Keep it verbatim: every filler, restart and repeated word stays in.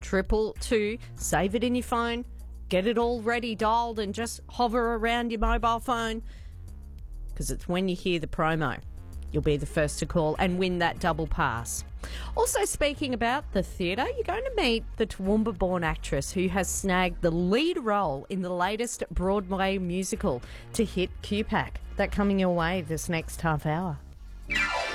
triple two. Save it in your phone. Get it all ready, dialed, and just hover around your mobile phone, because it's when you hear the promo, you'll be the first to call and win that double pass. Also, speaking about the theatre, you're going to meet the Toowoomba-born actress who has snagged the lead role in the latest Broadway musical to hit Q PAC. That coming your way this next half hour.